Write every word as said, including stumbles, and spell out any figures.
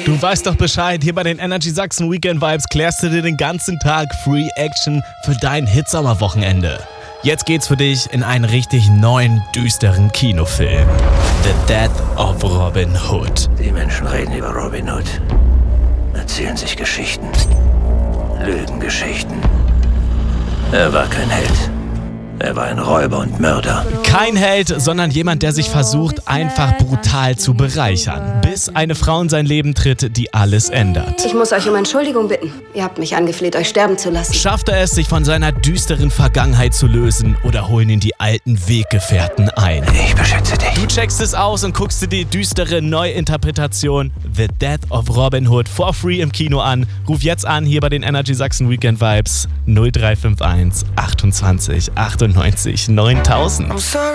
Du weißt doch Bescheid, hier bei den Energy Sachsen Weekend Vibes klärst du dir den ganzen Tag Free Action für dein Hitsommer-Wochenende. Jetzt geht's für dich in einen richtig neuen, düsteren Kinofilm. The Death of Robin Hood. Die Menschen reden über Robin Hood, erzählen sich Geschichten, Lügengeschichten. Er war kein Held. Er war ein Räuber und Mörder. Kein Held, sondern jemand, der sich versucht, einfach brutal zu bereichern, bis eine Frau in sein Leben tritt, die alles ändert. Ich muss euch um Entschuldigung bitten. Ihr habt mich angefleht, euch sterben zu lassen. Schafft er es, sich von seiner düsteren Vergangenheit zu lösen oder holen ihn die alten Weggefährten ein? Ich beschütze dich. Du checkst es aus und guckst dir die düstere Neuinterpretation The Death of Robin Hood for free im Kino an. Ruf jetzt an, hier bei den Energy Sachsen Weekend Vibes null drei fünf eins achtundzwanzig achtundneunzig neuntausend.